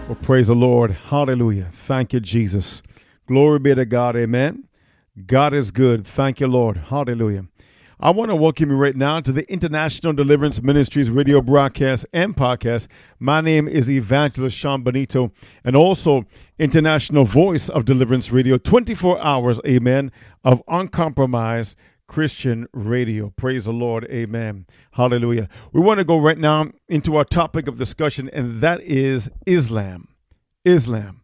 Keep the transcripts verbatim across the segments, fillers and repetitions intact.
Well, praise the Lord. Hallelujah. Thank you, Jesus. Glory be to God. Amen. God is good. Thank you, Lord. Hallelujah. I want to welcome you right now to the International Deliverance Ministries radio broadcast and podcast. My name is Evangelist Sean Benito, and also International Voice of Deliverance Radio, twenty-four hours, amen, of uncompromised Christian radio. Praise the Lord. Amen. Hallelujah. We want to go right now into our topic of discussion, and that is Islam. Islam.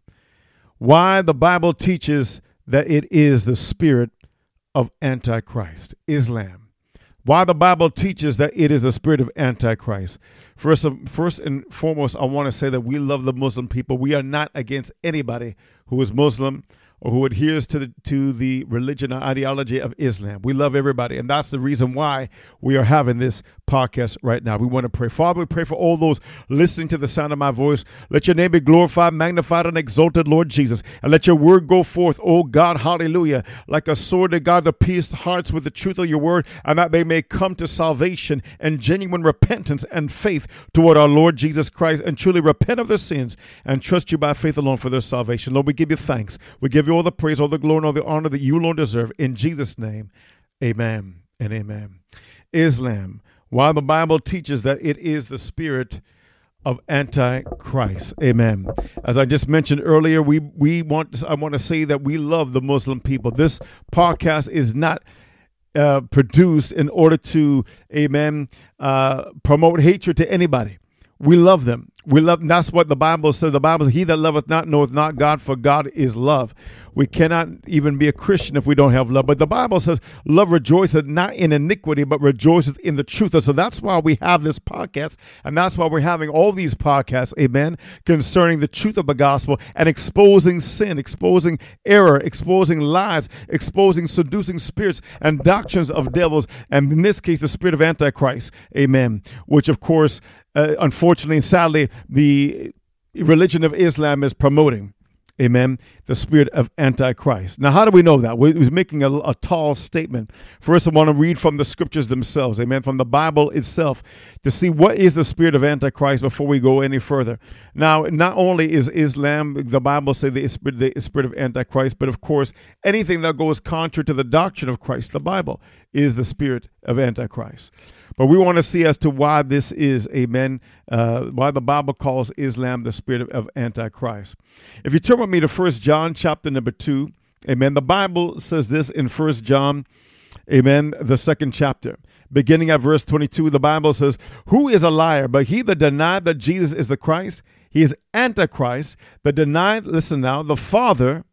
Why the Bible teaches that it is the spirit of Antichrist. Islam. Why the Bible teaches that it is the spirit of Antichrist. First, first and foremost, I want to say that we love the Muslim people. We are not against anybody who is Muslim or who adheres to the to the religion or ideology of Islam. We love everybody, and that's the reason why we are having this podcast right now. We want to pray. Father, we pray for all those listening to the sound of my voice. Let your name be glorified, magnified, and exalted, Lord Jesus, and let your word go forth, oh God, hallelujah, like a sword to God to pierce hearts with the truth of your word, and that they may come to salvation and genuine repentance and faith toward our Lord Jesus Christ, and truly repent of their sins and trust you by faith alone for their salvation. Lord, we give you thanks. We give you all the praise, all the glory, and all the honor that you alone deserve. In Jesus' name, amen and amen. Islam. Why the Bible teaches that it is the spirit of Antichrist. Amen. As I just mentioned earlier, we we want I want to say that we love the Muslim people. This podcast is not uh, produced in order to, amen, uh, promote hatred to anybody. We love them. We love, and that's what the Bible says. The Bible says, he that loveth not knoweth not God, for God is love. We cannot even be a Christian if we don't have love. But the Bible says, love rejoiceth not in iniquity, but rejoiceth in the truth. And so that's why we have this podcast. And that's why we're having all these podcasts, amen, concerning the truth of the gospel and exposing sin, exposing error, exposing lies, exposing seducing spirits and doctrines of devils. And in this case, the spirit of Antichrist, amen, which of course, Uh, unfortunately and sadly, the religion of Islam is promoting, amen, the spirit of Antichrist. Now, how do we know that? Well, he's making a, a tall statement. First, I want to read from the scriptures themselves, amen, from the Bible itself, to see what is the spirit of Antichrist before we go any further. Now, not only is Islam, the Bible says the spirit, the spirit of Antichrist, but of course, anything that goes contrary to the doctrine of Christ, the Bible, is the spirit of Antichrist. But we want to see as to why this is, amen, uh, why the Bible calls Islam the spirit of, of Antichrist. If you turn with me to First John chapter number two, amen, the Bible says this in First John, amen, the second chapter. Beginning at verse twenty-two, the Bible says, who is a liar but he that denied that Jesus is the Christ? He is Antichrist, that denied, listen now, the Father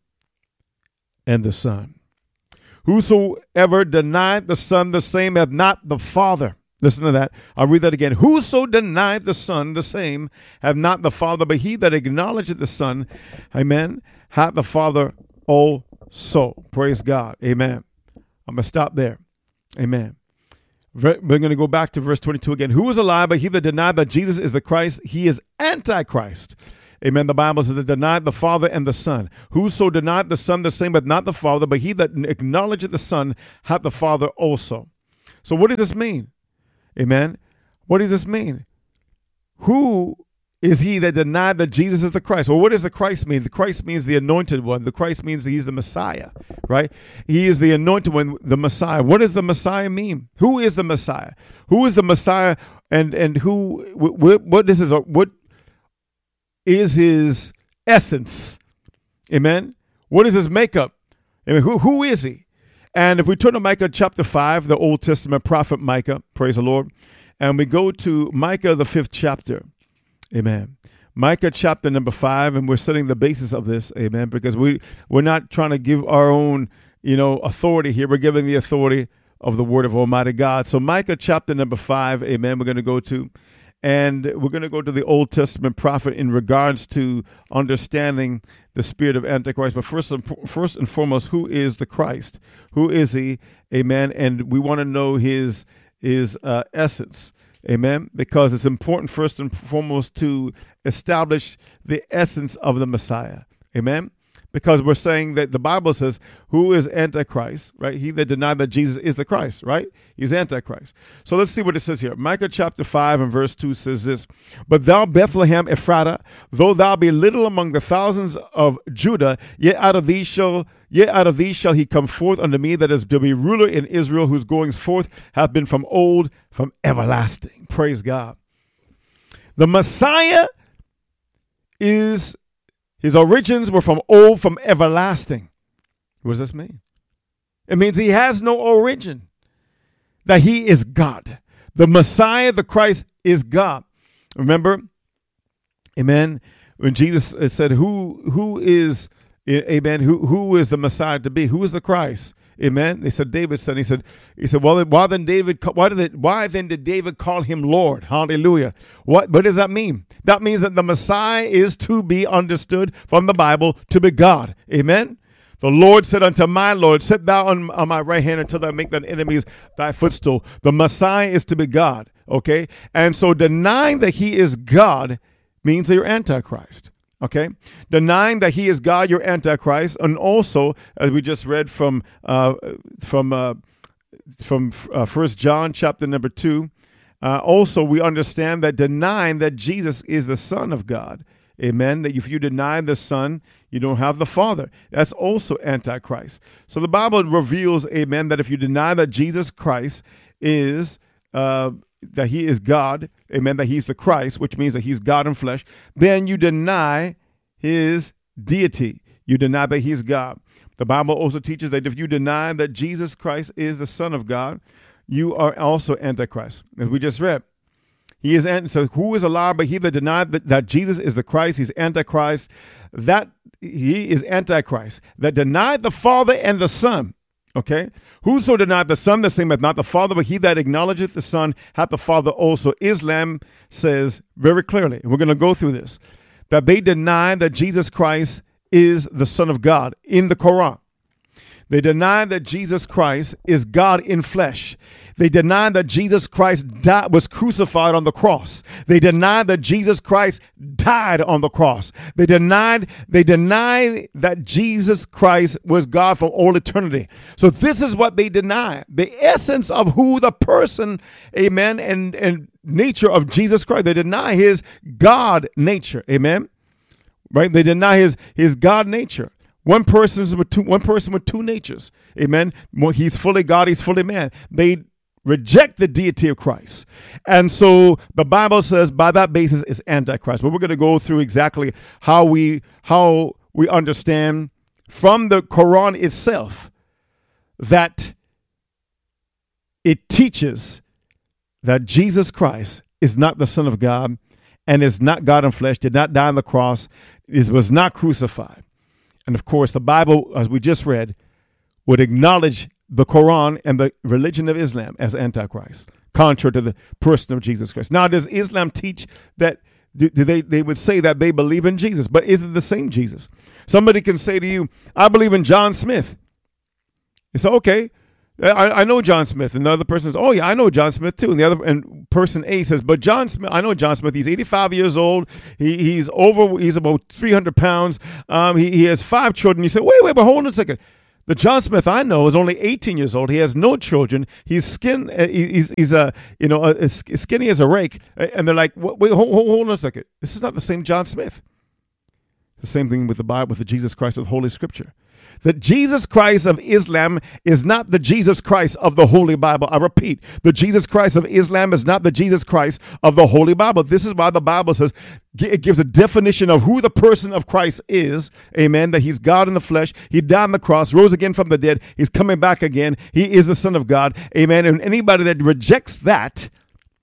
and the Son. Whosoever denied the Son, the same hath not the Father. Listen to that. I'll read that again. Whoso denied the Son, the same have not the Father, but he that acknowledgeth the Son, amen, hath the Father also. Praise God. Amen. I'm going to stop there. Amen. We're going to go back to verse twenty-two again. Who is a liar, but he that denied that Jesus is the Christ? He is Antichrist. Amen. The Bible says that denied the Father and the Son. Whoso denied the Son, the same, but not the Father, but he that acknowledgeth the Son hath the Father also. So what does this mean? Amen. What does this mean? Who is he that denied that Jesus is the Christ? Well, what does the Christ mean? The Christ means the anointed one. The Christ means he's the Messiah, right? He is the anointed one, the Messiah. What does the Messiah mean? Who is the Messiah? Who is the Messiah? And and who? What, what this is? What is his essence? Amen. What is his makeup? I mean, who who is he? And if we turn to Micah chapter five, the Old Testament prophet Micah, praise the Lord, and we go to Micah, the fifth chapter, amen. Micah chapter number five, and we're setting the basis of this, amen, because we, we're not trying to give our own, you know, authority here. We're giving the authority of the word of Almighty God. So Micah chapter number five, amen, we're going to go to, and we're going to go to the Old Testament prophet in regards to understanding the spirit of Antichrist. But first and, first and foremost, who is the Christ? Who is he? Amen. And we want to know his, his uh, essence. Amen. Because it's important first and foremost to establish the essence of the Messiah. Amen. because we're saying that the Bible says, who is Antichrist, right? He that denied that Jesus is the Christ, right? He's Antichrist. So let's see what it says here. Micah chapter five and verse two says this, but thou Bethlehem Ephratah, though thou be little among the thousands of Judah, yet out of thee shall Yet out of thee shall he come forth unto me, that is to be ruler in Israel, whose goings forth have been from old, from everlasting. Praise God. The Messiah is, his origins were from old, from everlasting. What does this mean? It means he has no origin, that he is God. The Messiah, the Christ, is God. Remember, amen, when Jesus said, who who is amen. Who who is the Messiah to be? Who is the Christ? Amen. They said David's son. He said, he said, well, why then David? Why did it, Why then did David call him Lord? Hallelujah. What what does that mean? That means that the Messiah is to be understood from the Bible to be God. Amen. The Lord said unto my Lord, sit thou on, on my right hand until thou make thine enemies thy footstool. The Messiah is to be God. Okay. And so denying that he is God means that you're Antichrist. Okay, denying that he is God, you're Antichrist, and also, as we just read from uh, from uh, from uh, First John chapter number two, uh, also we understand that denying that Jesus is the Son of God, amen. That if you deny the Son, you don't have the Father. That's also Antichrist. So the Bible reveals, amen, that if you deny that Jesus Christ is uh, that he is God, amen, that he's the Christ, which means that he's God in flesh, then you deny his deity. You deny that he's God. The Bible also teaches that if you deny that Jesus Christ is the Son of God, you are also Antichrist. As we just read, he is, so who is a liar but he that denied that, that Jesus is the Christ? He's Antichrist. That he is Antichrist, that denied the Father and the Son. Okay, whoso denied the Son, the same hath not the Father, but he that acknowledgeth the Son hath the Father also. Islam says very clearly, and we're going to go through this, that they deny that Jesus Christ is the Son of God in the Quran. They deny that Jesus Christ is God in flesh. They deny that Jesus Christ died, was crucified on the cross. They deny that Jesus Christ died on the cross. They denied, they deny that Jesus Christ was God from all eternity. So this is what they deny. The essence of who the person, amen, and, and nature of Jesus Christ. They deny his God nature, amen, right? They deny his, his God nature. One person with two, one person with two natures, amen. He's fully God, he's fully man. They reject the deity of Christ. And so the Bible says by that basis it's Antichrist. But we're going to go through exactly how we how we understand from the Quran itself that it teaches that Jesus Christ is not the Son of God and is not God in flesh, did not die on the cross, is, was not crucified. And of course, the Bible, as we just read, would acknowledge the Quran and the religion of Islam as Antichrist, contrary to the person of Jesus Christ. Now, does Islam teach that do, do they, they would say that they believe in Jesus, but is it the same Jesus? Somebody can say to you, I believe in John Smith. You say, okay, I, I know John Smith. And the other person says, oh, yeah, I know John Smith, too. And the other and person A says, but John Smith, I know John Smith. He's eighty-five years old. He, he's over, he's about three hundred pounds. Um, he, he has five children. You say, wait, wait, but hold on a second. The John Smith I know is only eighteen years old. He has no children. He's skin. Uh, he's he's a you know a, a skinny as a rake. And they're like, wait, hold, hold, hold on a second. This is not the same John Smith. The same thing with the Bible, with the Jesus Christ of Holy Scripture. The Jesus Christ of Islam is not the Jesus Christ of the Holy Bible. I repeat, the Jesus Christ of Islam is not the Jesus Christ of the Holy Bible. This is why the Bible says it gives a definition of who the person of Christ is. Amen. That he's God in the flesh. He died on the cross, rose again from the dead. He's coming back again. He is the Son of God. Amen. And anybody that rejects that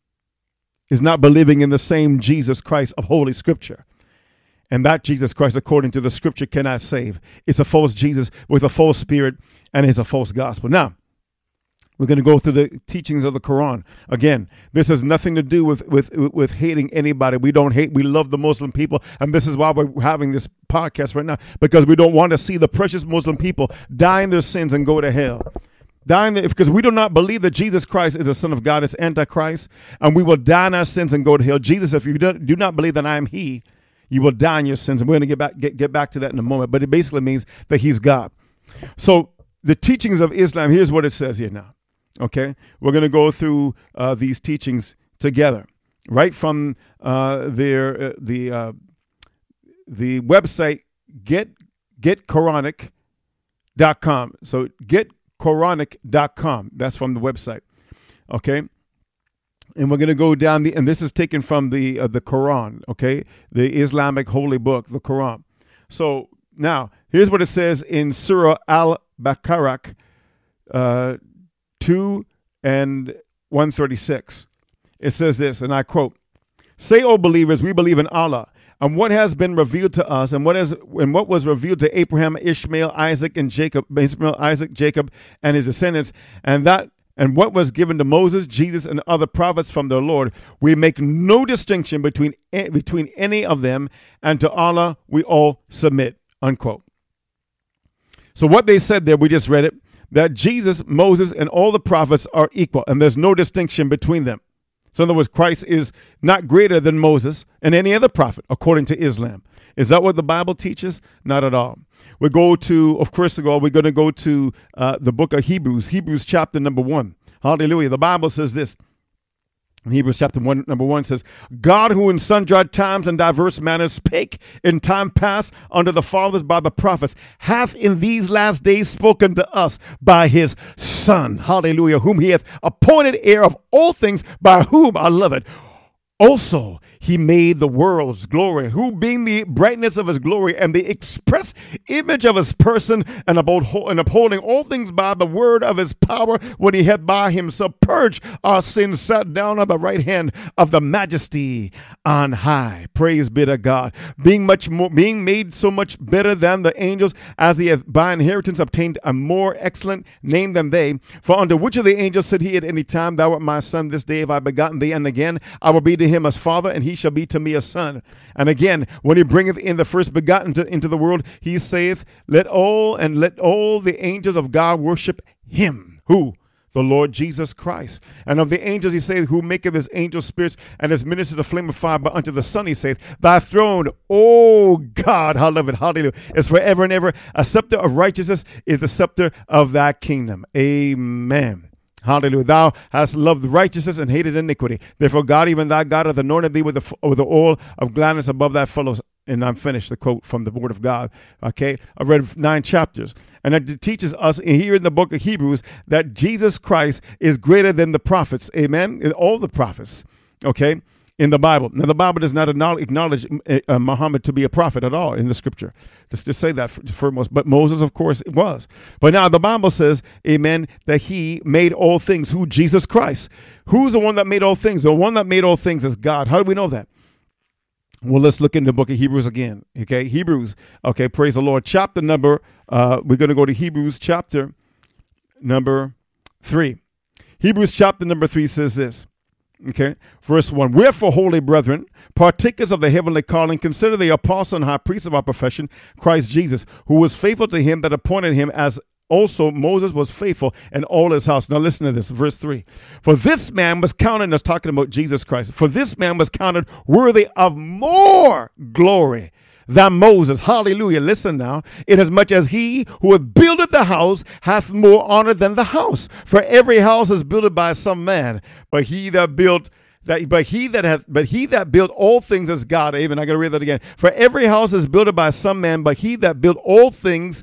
is not believing in the same Jesus Christ of Holy Scripture. And that Jesus Christ, according to the Scripture, cannot save. It's a false Jesus with a false spirit, and it's a false gospel. Now, we're going to go through the teachings of the Quran. Again, this has nothing to do with, with, with hating anybody. We don't hate. We love the Muslim people. And this is why we're having this podcast right now, because we don't want to see the precious Muslim people die in their sins and go to hell. Dying because we do not believe that Jesus Christ is the Son of God. It's Antichrist. And we will die in our sins and go to hell. Jesus, if you do, do not believe that I am he, You will die in your sins. And we're going to get back, get, get back to that in a moment. But it basically means that he's God. So the teachings of Islam, here's what it says here now. Okay, we're going to go through uh, these teachings together, right from uh, their uh, the uh, the website get get Quranic dot com. So get Quranic dot com. That's from the website. Okay, and we're going to go down the and this is taken from the uh, the Quran. Okay, the Islamic holy book, the Quran. So now here's what it says in Surah Al-Baqarah. Uh, two and one thirty-six. It says this, and I quote, "Say, O believers, we believe in Allah, and what has been revealed to us, and what has and what was revealed to Abraham, Ishmael, Isaac, and Jacob, Ishmael, Isaac, Jacob, and his descendants, and that and what was given to Moses, Jesus, and other prophets from their Lord. We make no distinction between between any of them, and to Allah we all submit." Unquote. So what they said there, we just read it, that Jesus, Moses, and all the prophets are equal, and there's no distinction between them. So in other words, Christ is not greater than Moses and any other prophet, according to Islam. Is that what the Bible teaches? Not at all. We go to, of course, we're going to go to uh, the book of Hebrews, Hebrews chapter number one. Hallelujah. The Bible says this. Hebrews chapter one, number one says, "God, who in sundry times and diverse manners spake in time past unto the fathers by the prophets, hath in these last days spoken to us by his Son." Hallelujah. "Whom he hath appointed heir of all things, by whom," I love it, "also he made the world's glory, who being the brightness of his glory and the express image of his person, and upholding all things by the word of his power, when he had by himself purged our sins, sat down on the right hand of the majesty on high." Praise be to God. Being much more, being made so much better than the angels, as he hath by inheritance obtained a more excellent name than they. For unto which of the angels said he at any time, "Thou art my son, this day have I begotten thee"? And again, "I will be to him as father, and he shall be to me a son." And again, when he bringeth in the first begotten to, into the world, he saith, "Let all and let all the angels of God worship him." Who? The Lord Jesus Christ. "And of the angels he saith, who maketh his angels spirits and his ministers a flame of fire, but unto the Son he saith, Thy throne, O God," hallelujah, hallelujah, "is forever and ever. A scepter of righteousness is the scepter of thy kingdom." Amen. Hallelujah. "Thou hast loved righteousness and hated iniquity. Therefore God, even thy God, hath anointed thee with the, with the oil of gladness above thy fellows." And I'm finished the quote from the word of God. Okay. I read nine chapters. And it teaches us here in the book of Hebrews that Jesus Christ is greater than the prophets. Amen. All the prophets. Okay. In the Bible. Now, the Bible does not acknowledge uh, Muhammad to be a prophet at all in the scripture. Just to say that for, for most. But Moses, of course, it was. But now the Bible says, amen, that he made all things. Who? Jesus Christ. Who's the one that made all things? The one that made all things is God. How do we know that? Well, let's look in the book of Hebrews again. Okay, Hebrews. Okay, praise the Lord. Chapter number, uh, we're going to go to Hebrews chapter number three. Hebrews chapter number three says this. Okay, verse one. "Wherefore, holy brethren, partakers of the heavenly calling, consider the apostle and high priest of our profession, Christ Jesus, who was faithful to him that appointed him, as also Moses was faithful in all his house." Now listen to this, verse three. "For this man was counted," that's talking about Jesus Christ, "for this man was counted worthy of more glory than Moses." Hallelujah. Listen now. "Inasmuch as he who hath builded the house hath more honor than the house. For every house is builded by some man, but he that built that but he that hath but he that built all things is God." Amen. I gotta read that again. "For every house is builded by some man, but he that built all things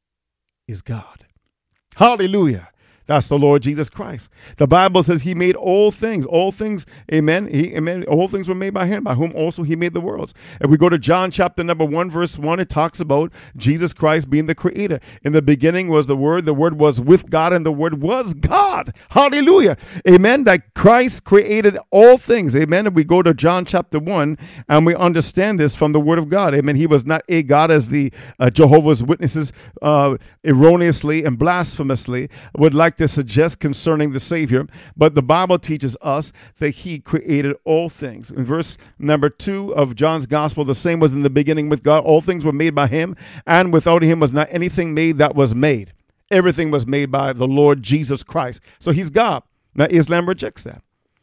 is God." Hallelujah. That's the Lord Jesus Christ. The Bible says he made all things, all things, amen. He, amen. All things were made by him, by whom also he made the worlds. If we go to John chapter number one, verse one, it talks about Jesus Christ being the creator. "In the beginning was the Word, the Word was with God, and the Word was God." Hallelujah. Amen. That Christ created all things. Amen. If we go to John chapter one, and we understand this from the Word of God. Amen. He was not a God, as the uh, Jehovah's Witnesses uh, erroneously and blasphemously would like to suggest concerning the Savior, but the Bible teaches us that he created all things. In verse number two of John's gospel, "The same was in the beginning with God. All things were made by him, and without him was not anything made that was made." Everything was made by the Lord Jesus Christ. So he's God. Now Islam rejects that.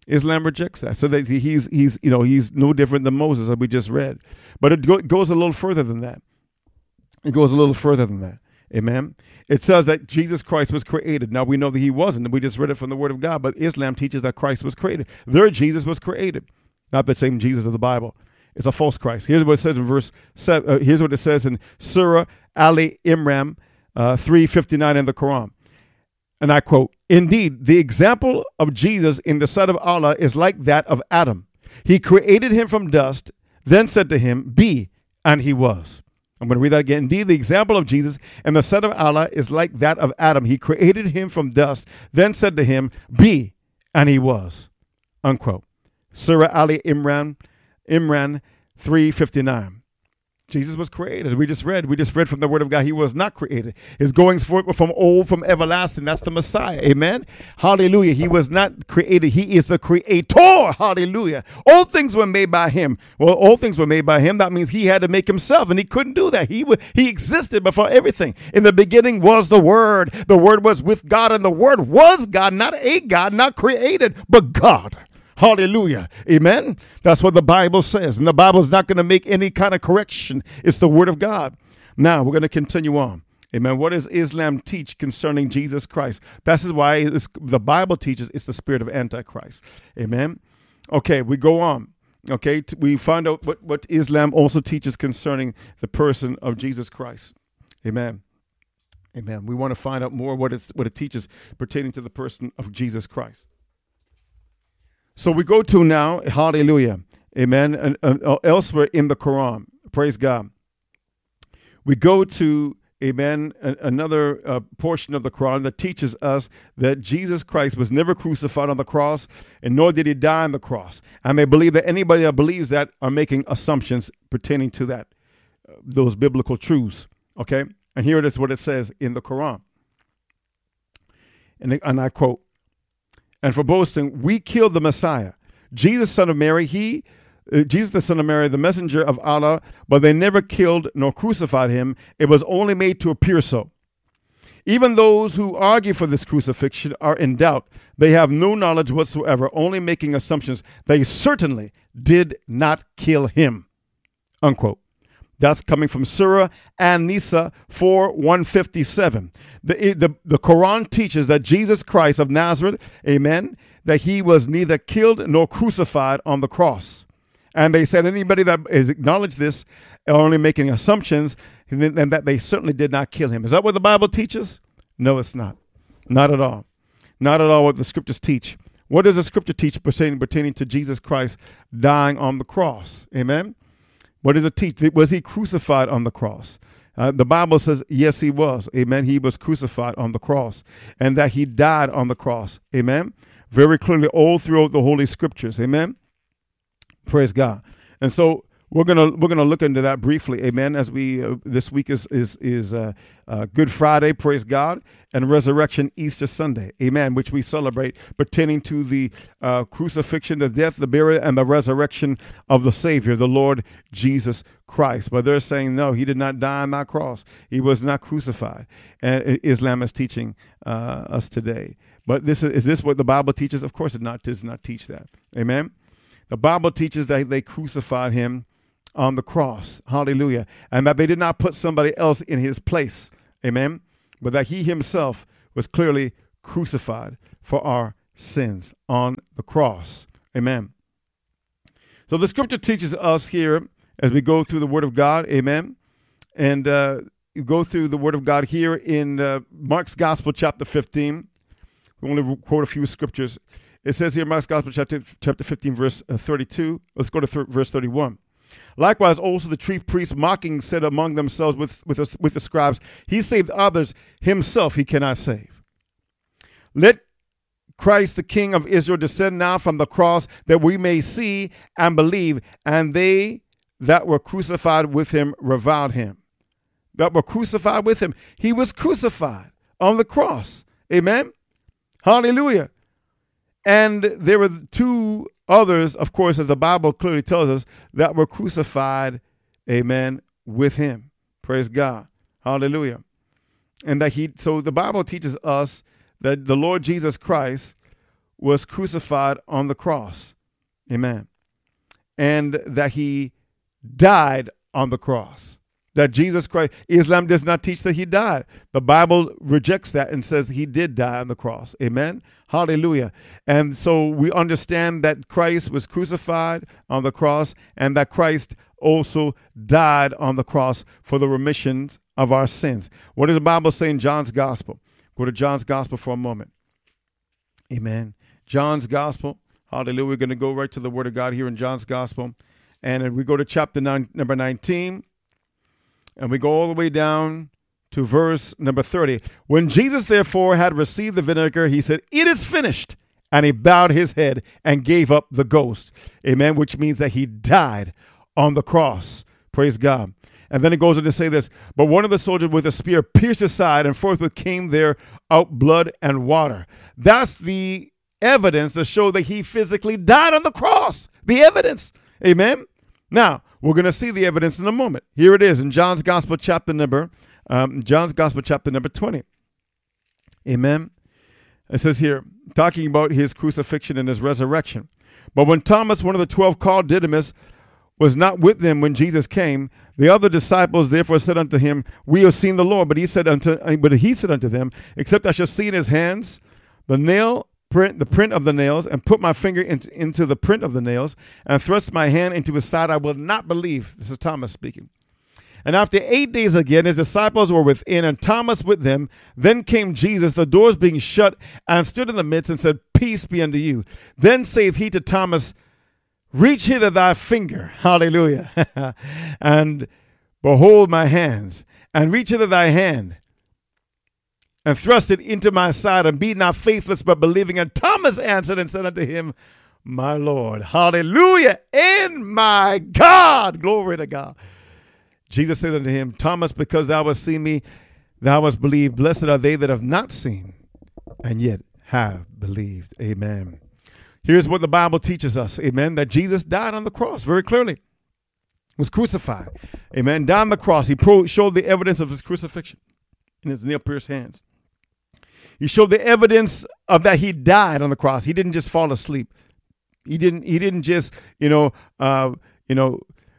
Islam rejects that. So that he's he's you know he's no different than Moses, as we just read. But it go, goes a little further than that. It goes a little further than that. Amen. It says that Jesus Christ was created. Now we know that he wasn't. We just read it from the Word of God. But Islam teaches that Christ was created. Their Jesus was created, not the same Jesus of the Bible. It's a false Christ. Here's what it says in verse seven. Uh, here's what it says in Surah Ali Imran uh, three fifty-nine in the Quran. And I quote, "Indeed, the example of Jesus in the sight of Allah is like that of Adam. He created him from dust, then said to him, 'Be,' and he was." I'm going to read that again. "Indeed, the example of Jesus in the sight of Allah is like that of Adam. He created him from dust, then said to him, 'Be,' and he was." Unquote. Surah Ali Imran, Imran three fifty-nine. Jesus was created. We just read. We just read from the Word of God. He was not created. His goings forth were from old, from everlasting. That's the Messiah. Amen. Hallelujah. He was not created. He is the creator. Hallelujah. All things were made by him. Well, all things were made by him. That means he had to make himself, and he couldn't do that. He, he existed before everything. In the beginning was the Word. The Word was with God, and the Word was God, not a God, not created, but God. Hallelujah. Amen. That's what the Bible says. And the Bible is not going to make any kind of correction. It's the Word of God. Now, we're going to continue on. Amen. What does Islam teach concerning Jesus Christ? This is why it's, the Bible teaches it's the spirit of Antichrist. Amen. Okay, we go on. Okay, we find out what, what Islam also teaches concerning the person of Jesus Christ. Amen. Amen. We want to find out more what, it's, what it teaches pertaining to the person of Jesus Christ. So we go to now, hallelujah, amen, and, uh, elsewhere in the Quran, praise God. We go to, amen, a, another uh, portion of the Quran that teaches us that Jesus Christ was never crucified on the cross, and nor did he die on the cross. I may believe that anybody that believes that are making assumptions pertaining to that, uh, those biblical truths, okay? And here it is what it says in the Quran. And, and I quote, "And for boasting, we killed the Messiah, Jesus, son of Mary, he, uh, Jesus, the son of Mary, the messenger of Allah, but they never killed nor crucified him. It was only made to appear so. Even those who argue for this crucifixion are in doubt. They have no knowledge whatsoever, only making assumptions. They certainly did not kill him." Unquote. That's coming from Surah An-Nisa four one fifty-seven. The, the, the Quran teaches that Jesus Christ of Nazareth, amen, that he was neither killed nor crucified on the cross. And they said anybody that has acknowledged this are only making assumptions, and, and that they certainly did not kill him. Is that what the Bible teaches? No, it's not. Not at all. Not at all what the scriptures teach. What does the scripture teach pertaining, pertaining to Jesus Christ dying on the cross? Amen. What does it teach? Was he crucified on the cross? Uh, the Bible says, yes, he was. Amen. He was crucified on the cross, and that he died on the cross. Amen. Very clearly all throughout the Holy Scriptures. Amen. Praise God. And so we're gonna we're gonna look into that briefly. Amen. As we uh, this week is is is uh, uh, Good Friday. Praise God. And Resurrection Easter Sunday. Amen. Which we celebrate pertaining to the uh, crucifixion, the death, the burial, and the resurrection of the Savior, the Lord Jesus Christ. But they're saying, no, he did not die on that cross. He was not crucified. And Islam is teaching uh, us today. But this is, is this what the Bible teaches? Of course it not does not teach that. Amen. The Bible teaches that they crucified him on the cross. Hallelujah. And that they did not put somebody else in his place. Amen. But that he himself was clearly crucified for our sins on the cross. Amen. So the scripture teaches us here as we go through the Word of God. Amen. And uh, you go through the Word of God here in uh, Mark's Gospel, chapter fifteen. We only quote a few scriptures. It says here, Mark's Gospel, chapter, chapter fifteen, verse thirty-two. Let's go to th- verse thirty-one. "Likewise, also the chief priests mocking said among themselves with, with, us, with the scribes, he saved others, himself he cannot save. Let Christ, the King of Israel, descend now from the cross that we may see and believe. And they that were crucified with him reviled him." That were crucified with him. He was crucified on the cross. Amen. Hallelujah. And there were two others, of course, as the Bible clearly tells us, that were crucified, amen, with him. Praise God. Hallelujah. And that he, so the Bible teaches us that the Lord Jesus Christ was crucified on the cross. Amen. And that he died on the cross. That Jesus Christ, Islam does not teach that he died. The Bible rejects that and says he did die on the cross. Amen. Hallelujah. And so we understand that Christ was crucified on the cross and that Christ also died on the cross for the remission of our sins. What does the Bible say in John's Gospel? Go to John's Gospel for a moment. Amen. John's Gospel. Hallelujah. We're going to go right to the Word of God here in John's Gospel. And we go to chapter nine, number nineteen. And we go all the way down to verse number thirty. When Jesus, therefore, had received the vinegar, he said, "It is finished." And he bowed his head and gave up the ghost. Amen. Which means that he died on the cross. Praise God. And then it goes on to say this, "But one of the soldiers with a spear pierced his side, and forthwith came there out blood and water." That's the evidence to show that he physically died on the cross. The evidence. Amen. Now, we're going to see the evidence in a moment. Here it is in John's Gospel, chapter number, um, John's Gospel, chapter number twenty. Amen. It says here, talking about his crucifixion and his resurrection. "But when Thomas, one of the twelve, called Didymus, was not with them when Jesus came, the other disciples therefore said unto him, We have seen the Lord. But he said unto, but he said unto them, Except I shall see in his hands the nail print, the print of the nails, and put my finger into, into the print of the nails, and thrust my hand into his side, I will not believe." This is Thomas speaking. "And after eight days again, his disciples were within, and Thomas with them. Then came Jesus, the doors being shut, and stood in the midst, and said, Peace be unto you. Then saith he to Thomas, Reach hither thy finger," hallelujah, "and behold my hands, and reach hither thy hand, and thrust it into my side, and be not faithless, but believing. And Thomas answered and said unto him, My Lord," hallelujah, "and my God," glory to God. Jesus said unto him, "Thomas, because thou hast seen me, thou hast believed. Blessed are they that have not seen, and yet have believed." Amen. Here's what the Bible teaches us, amen, that Jesus died on the cross very clearly, was crucified, amen, died on the cross. He pro- showed the evidence of his crucifixion in his nail-pierced hands. He showed the evidence of that he died on the cross. He didn't just fall asleep. He didn't. He didn't just, you know, uh, you know,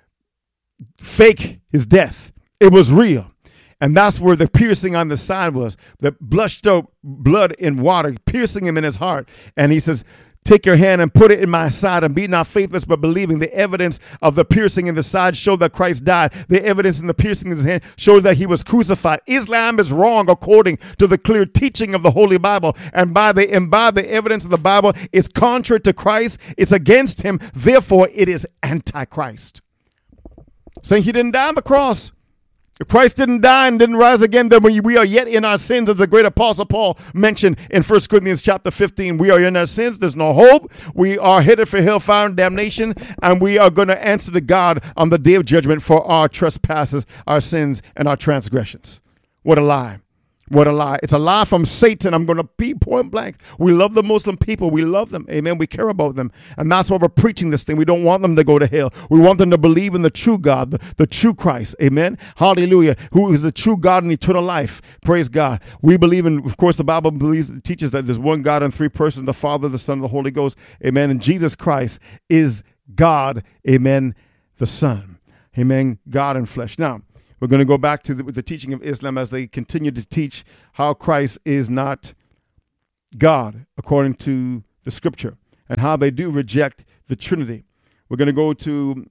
fake his death. It was real, and that's where the piercing on the side was. The blushed out blood in water, piercing him in his heart, and he says, "Take your hand and put it in my side, and be not faithless, but believing." The evidence of the piercing in the side showed that Christ died. The evidence in the piercing in his hand showed that he was crucified. Islam is wrong according to the clear teaching of the Holy Bible. And by the, and by the evidence of the Bible, it's contrary to Christ. It's against him. Therefore, it is antichrist. Saying he didn't die on the cross. If Christ didn't die and didn't rise again, then we, we are yet in our sins, as the great apostle Paul mentioned in First Corinthians chapter fifteen. We are in our sins. There's no hope. We are headed for hellfire and damnation, and we are going to answer to God on the day of judgment for our trespasses, our sins, and our transgressions. What a lie. What a lie. It's a lie from Satan. I'm going to be point blank. We love the Muslim people. We love them. Amen. We care about them. And that's why we're preaching this thing. We don't want them to go to hell. We want them to believe in the true God, the, the true Christ. Amen. Hallelujah. Who is the true God and eternal life. Praise God. We believe in, of course, the Bible believes, teaches that there's one God in three persons, the Father, the Son, and the Holy Ghost. Amen. And Jesus Christ is God. Amen. The Son. Amen. God in flesh. Now, we're going to go back to the, the teaching of Islam as they continue to teach how Christ is not God according to the scripture and how they do reject the Trinity. We're going to go to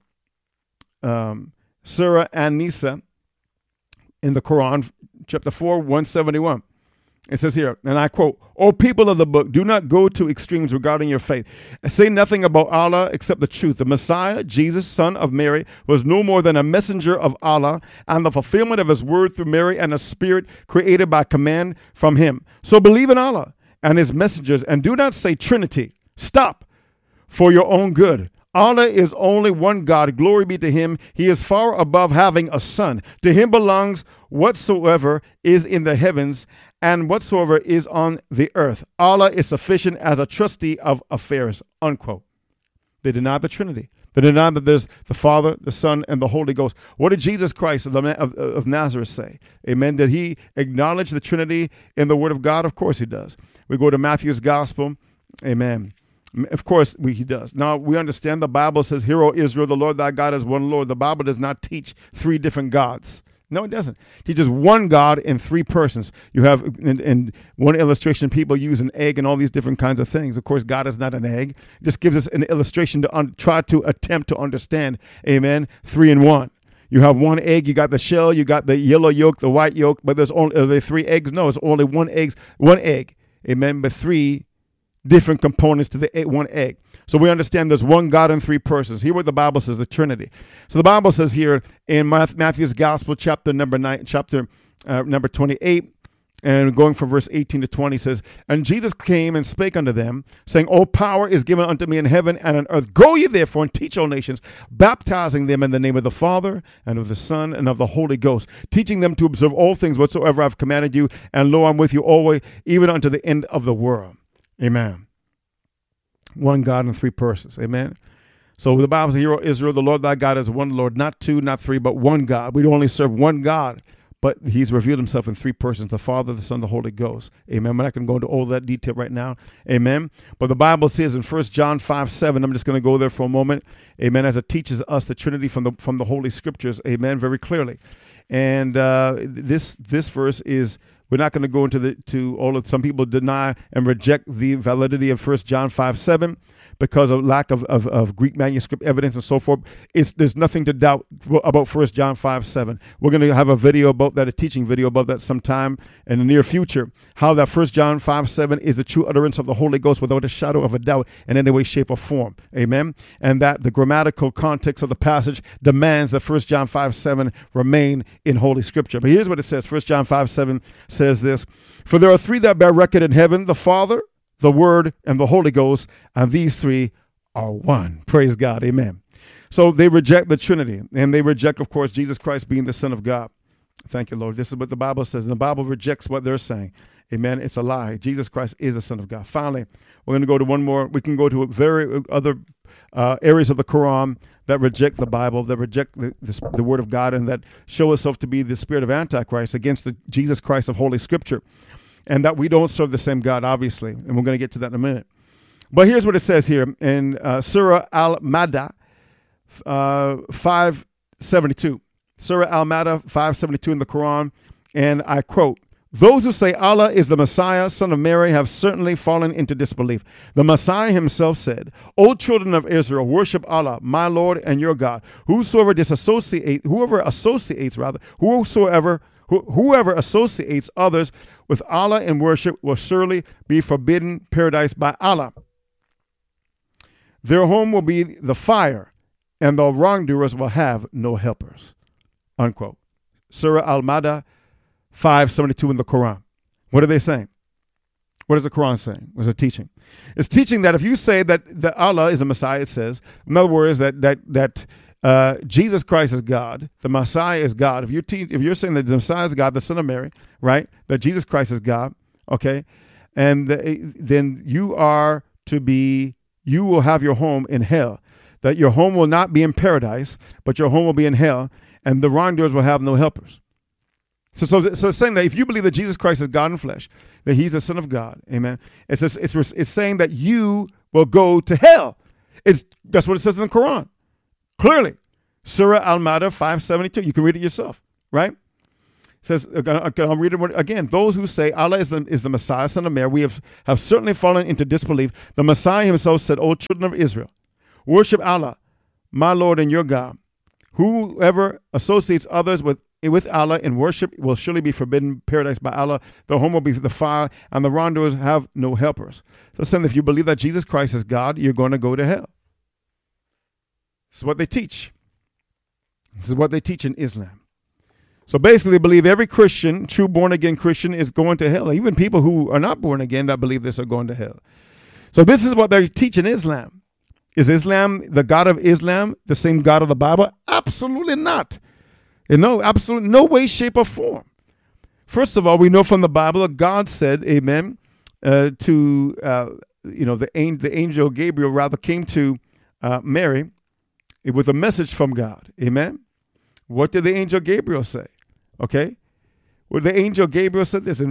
um, Surah An-Nisa in the Quran, chapter four, one seventy-one. It says here, and I quote, "O people of the book, do not go to extremes regarding your faith. Say nothing about Allah except the truth. The Messiah, Jesus, son of Mary, was no more than a messenger of Allah and the fulfillment of his word through Mary and a spirit created by command from him. So believe in Allah and his messengers and do not say Trinity. Stop for your own good. Allah is only one God. Glory be to him. He is far above having a son. To him belongs whatsoever is in the heavens and whatsoever is on the earth. Allah is sufficient as a trustee of affairs," unquote. They deny the Trinity. They deny that there's the Father, the Son, and the Holy Ghost. What did Jesus Christ of, of, of Nazareth say? Amen. Did he acknowledge the Trinity in the Word of God? Of course he does. We go to Matthew's Gospel, Amen. Of course, we, he does. Now, we understand the Bible says, "Hear, O Israel, the Lord thy God is one Lord." The Bible does not teach three different gods. No, it doesn't. It teaches one God in three persons. You have, in, in one illustration, people use an egg and all these different kinds of things. Of course, God is not an egg. It just gives us an illustration to un- try to attempt to understand, amen, three in one. You have one egg, you got the shell, you got the yellow yolk, the white yolk, but there's only, are there three eggs? No, it's only one egg, one egg, amen, but three different components to the egg, one egg. So we understand there's one God in three persons. Hear what the Bible says, the Trinity. So the Bible says here in Matthew's Gospel, chapter number nine, chapter uh, number twenty-eight, and going from verse eighteen to twenty, says, "And Jesus came and spake unto them, saying, All power is given unto me in heaven and on earth. Go ye therefore and teach all nations, baptizing them in the name of the Father and of the Son and of the Holy Ghost, teaching them to observe all things whatsoever I have commanded you. And lo, I'm with you always, even unto the end of the world." Amen. One God in three persons. Amen. So the Bible says, "Hear, O Israel, the Lord thy God is one Lord," not two, not three, but one God. We don't only serve one God, but he's revealed himself in three persons, the Father, the Son, the Holy Ghost. Amen. We're not going to go into all that detail right now. Amen. But the Bible says in First John five seven, I'm just going to go there for a moment. Amen. As it teaches us the Trinity from the from the Holy Scriptures. Amen. Very clearly. And uh, this this verse is, we're not going to go into the to all of, some people deny and reject the validity of First John five seven because of lack of, of, of Greek manuscript evidence and so forth. It's, there's nothing to doubt about First John five seven. We're going to have a video about that, a teaching video about that sometime in the near future, how that First John five seven is the true utterance of the Holy Ghost without a shadow of a doubt in any way, shape, or form. Amen. And that the grammatical context of the passage demands that First John five seven remain in Holy Scripture. But here's what it says. First John five seven says this: "For there are three that bear record in heaven, the Father, the Word, and the Holy Ghost, and these three are one." Praise God. Amen. So they reject the Trinity, and they reject, of course, Jesus Christ being the Son of God. Thank you, Lord. This is what the Bible says, and the Bible rejects what they're saying. Amen. It's a lie. Jesus Christ is the Son of God. Finally, we're going to go to one more. We can go to very other uh, areas of the Quran that reject the Bible, that reject the, the, the Word of God, and that show itself to be the spirit of Antichrist against the Jesus Christ of Holy Scripture. And that we don't serve the same God, obviously. And we're going to get to that in a minute. But here's what it says here in uh, Surah Al-Madah uh, five seventy-two. Surah Al-Madah five seventy-two in the Quran. And I quote, "Those who say Allah is the Messiah, son of Mary, have certainly fallen into disbelief. The Messiah himself said, O children of Israel, worship Allah, my Lord and your God. Whosoever disassociate, whoever associates, rather, whosoever Whoever associates others with Allah in worship will surely be forbidden paradise by Allah. Their home will be the fire, and the wrongdoers will have no helpers." Unquote. Surah Al-Madah five seventy-two in the Quran. What are they saying? What is the Quran saying? What's it teaching? It's teaching that if you say that, that Allah is the Messiah, it says, in other words, that that that Uh, Jesus Christ is God, the Messiah is God. If you're te- if you're saying that the Messiah is God, the Son of Mary, right? That Jesus Christ is God, okay, and the, then you are to be, you will have your home in hell. That your home will not be in paradise, but your home will be in hell, and the wrongdoers will have no helpers. So, so, so it's saying that if you believe that Jesus Christ is God in flesh, that He's the Son of God, amen. It's just, it's it's saying that you will go to hell. It's that's what it says in the Quran. Clearly, Surah Al-Madah five seventy-two. You can read it yourself, right? It says, I'll read it again. "Those who say Allah is the, is the Messiah, son of Mary, we have, have certainly fallen into disbelief. The Messiah himself said, O children of Israel, worship Allah, my Lord and your God. Whoever associates others with, with Allah in worship will surely be forbidden paradise by Allah. The home will be the fire, and the wrongdoers have no helpers." So saying, if you believe that Jesus Christ is God, you're going to go to hell. This is what they teach. This is what they teach in Islam. So basically, they believe every Christian, true born-again Christian, is going to hell. Even people who are not born again that believe this are going to hell. So this is what they teach in Islam. Is Islam, the God of Islam, the same God of the Bible? Absolutely not. In no, absolutely no way, shape, or form. First of all, we know from the Bible that God said, amen, uh, to, uh, you know, the, the angel Gabriel rather came to uh, Mary with a message from God. Amen. What did the angel Gabriel say? Okay. Well, the angel Gabriel said this in verse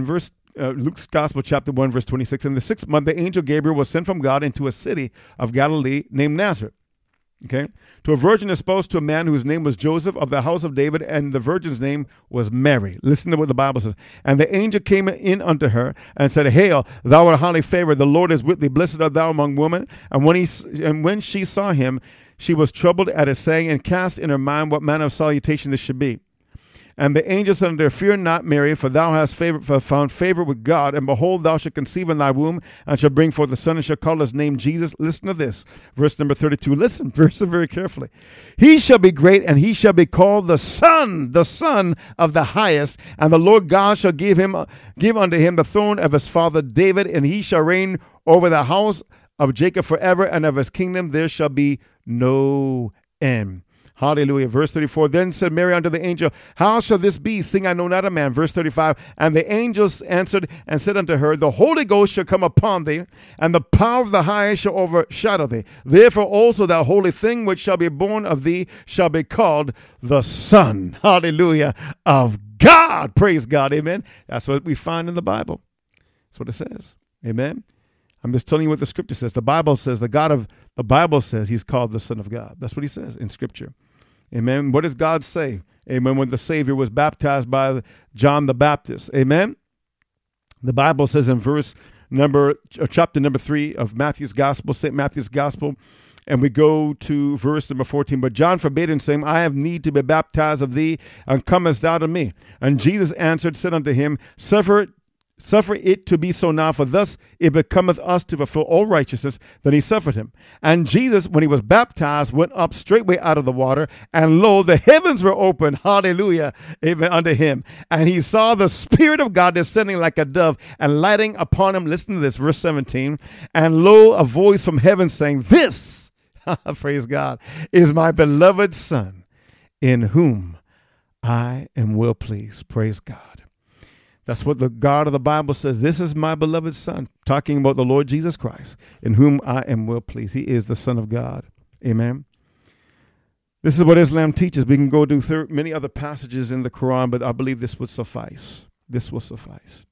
uh, Luke's Gospel, chapter one, verse twenty-six. In the sixth month, the angel Gabriel was sent from God into a city of Galilee named Nazareth. Okay, to a virgin espoused to a man whose name was Joseph of the house of David, and the virgin's name was Mary. Listen to what the Bible says. And the angel came in unto her and said, Hail, thou art highly favored, the Lord is with thee, blessed art thou among women. And when he and when she saw him, she was troubled at his saying, and cast in her mind what manner of salutation this should be. And the angel said unto her, Fear not, Mary, for thou hast favor, found favor with God, and behold, thou shalt conceive in thy womb, and shalt bring forth a son, and shall call his name Jesus. Listen to this, verse number thirty-two. Listen, listen very carefully. He shall be great, and he shall be called the Son, the Son of the Highest, and the Lord God shall give him, give unto him the throne of his father David, and he shall reign over the house of Jacob forever, and of his kingdom there shall be no end. Hallelujah. Verse thirty-four, then said Mary unto the angel, How shall this be, seeing I know not a man? Verse thirty-five, and the angels answered and said unto her, The Holy Ghost shall come upon thee, and the power of the highest shall overshadow thee. Therefore also that holy thing which shall be born of thee shall be called the Son, hallelujah, of God. Praise God. Amen. That's what we find in the Bible. That's what it says. Amen. I'm just telling you what the scripture says. The Bible says, the God of the Bible says he's called the Son of God. That's what he says in scripture. Amen. What does God say? Amen. When the Savior was baptized by John the Baptist. Amen. The Bible says in verse number, chapter number three of Matthew's Gospel, Saint Matthew's Gospel, and we go to verse number fourteen. But John forbade him, saying, I have need to be baptized of thee, and comest thou to me? And Jesus answered, said unto him, Suffer Suffer it to be so now, for thus it becometh us to fulfill all righteousness. Then he suffered him. And Jesus, when he was baptized, went up straightway out of the water, and lo, the heavens were opened, hallelujah, amen, unto him. And he saw the Spirit of God descending like a dove and lighting upon him. Listen to this, verse seventeen. And lo, a voice from heaven saying, This, praise God, is my beloved Son, in whom I am well pleased. Praise God. That's what the God of the Bible says. This is my beloved Son, talking about the Lord Jesus Christ, in whom I am well pleased. He is the Son of God. Amen. This is what Islam teaches. We can go to thir- many other passages in the Quran, but I believe this would suffice. This will suffice.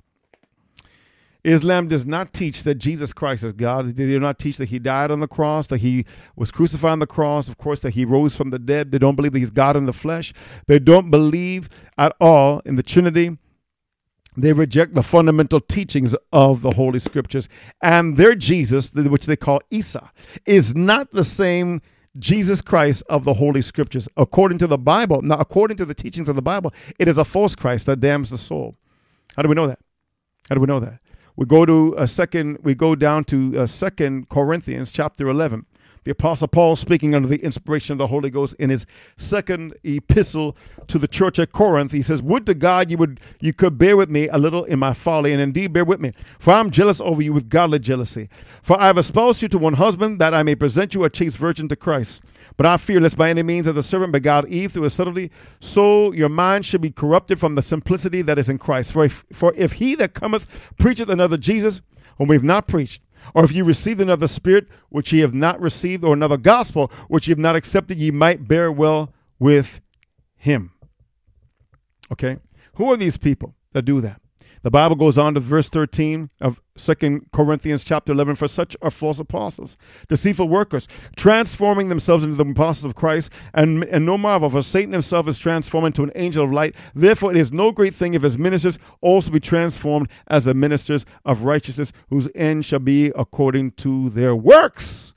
Islam does not teach that Jesus Christ is God. They do not teach that he died on the cross, that he was crucified on the cross, of course, that he rose from the dead. They don't believe that he's God in the flesh. They don't believe at all in the Trinity. They reject the fundamental teachings of the Holy Scriptures. And their Jesus, which they call Isa, is not the same Jesus Christ of the Holy Scriptures. According to the Bible, now according to the teachings of the Bible, it is a false Christ that damns the soul. How do we know that? How do we know that? We go to a second, we go down to a Second Corinthians chapter eleven. The Apostle Paul, speaking under the inspiration of the Holy Ghost in his second epistle to the church at Corinth, he says, Would to God you would you could bear with me a little in my folly, and indeed bear with me, for I am jealous over you with godly jealousy. For I have espoused you to one husband, that I may present you a chaste virgin to Christ. But I fear lest by any means as the serpent beguiled Eve through his subtlety, so your mind should be corrupted from the simplicity that is in Christ. For if, for if he that cometh preacheth another Jesus, whom we have not preached, or if you received another spirit which ye have not received, or another gospel which ye have not accepted, ye might bear well with him. Okay? Who are these people that do that? The Bible goes on to verse thirteen of Second Corinthians chapter eleven. For such are false apostles, deceitful workers, transforming themselves into the apostles of Christ. And, and no marvel, for Satan himself is transformed into an angel of light. Therefore it is no great thing if his ministers also be transformed as the ministers of righteousness, whose end shall be according to their works.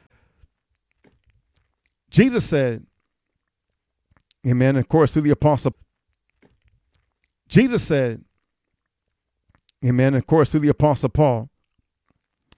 Jesus said, amen, of course, through the apostle, Jesus said, amen, of course, through the Apostle Paul,